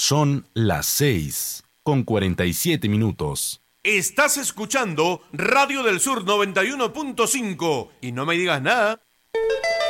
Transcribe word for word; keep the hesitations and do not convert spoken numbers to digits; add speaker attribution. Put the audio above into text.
Speaker 1: Son las seis con cuarenta y siete minutos.
Speaker 2: Estás escuchando Radio del Sur noventa y uno punto cinco y no me digas nada.